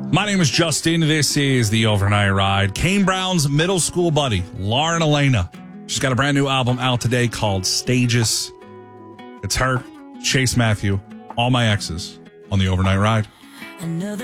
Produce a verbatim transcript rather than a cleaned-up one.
My name is Justin. This is The Overnight Ride. Kane Brown's middle school buddy, Lauren Elena. She's got a brand new album out today called Stages. It's her, Chase Matthew, all my exes on The Overnight Ride.